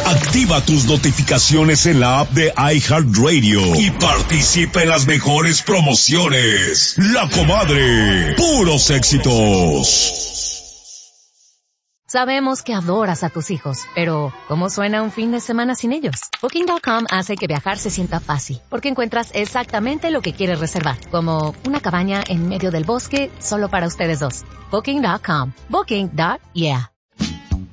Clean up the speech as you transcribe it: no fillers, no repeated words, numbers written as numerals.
Activa tus notificaciones en la app de iHeartRadio y participa en las mejores promociones. La Comadre, puros éxitos. Sabemos que adoras a tus hijos, pero ¿cómo suena un fin de semana sin ellos? Booking.com hace que viajar se sienta fácil, porque encuentras exactamente lo que quieres reservar, como una cabaña en medio del bosque solo para ustedes dos. Booking.com. Booking.yeah.